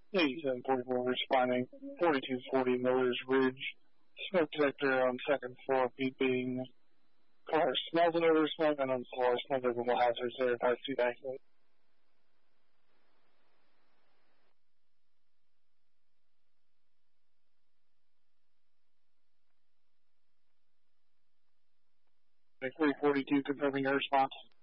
8744 responding. 4240 Miller's Ridge. Smoke detector on second floor beeping. Car smells an odor of smoke and on the floor. No visible hazards there. Advise to evacuate. Like 342 confirming your response.